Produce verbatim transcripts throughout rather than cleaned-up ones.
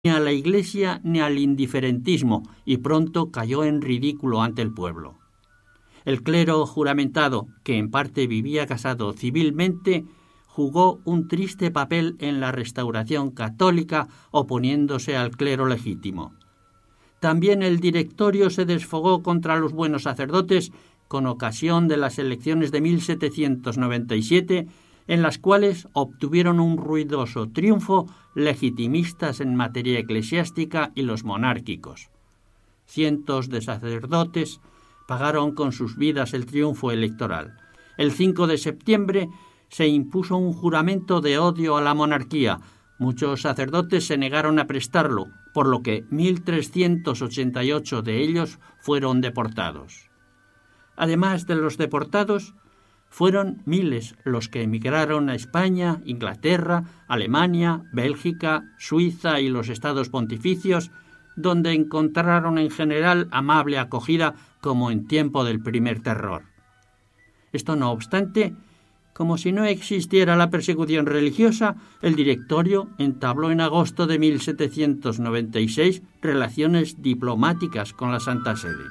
ni a la Iglesia ni al indiferentismo y pronto cayó en ridículo ante el pueblo. El clero juramentado, que en parte vivía casado civilmente, jugó un triste papel en la restauración católica oponiéndose al clero legítimo. También el directorio se desfogó contra los buenos sacerdotes con ocasión de las elecciones de mil setecientos noventa y siete, en las cuales obtuvieron un ruidoso triunfo legitimistas en materia eclesiástica y los monárquicos. Cientos de sacerdotes pagaron con sus vidas el triunfo electoral. El cinco de septiembre se impuso un juramento de odio a la monarquía. Muchos sacerdotes se negaron a prestarlo, por lo que mil trescientos ochenta y ocho de ellos fueron deportados. Además de los deportados, fueron miles los que emigraron a España, Inglaterra, Alemania, Bélgica, Suiza y los estados pontificios, donde encontraron en general amable acogida como en tiempo del primer terror. Esto no obstante, como si no existiera la persecución religiosa, el directorio entabló en agosto de mil setecientos noventa y seis relaciones diplomáticas con la Santa Sede.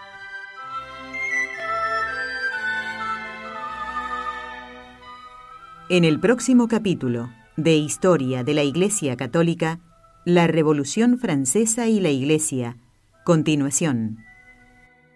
En el próximo capítulo de Historia de la Iglesia Católica, la Revolución Francesa y la Iglesia. Continuación.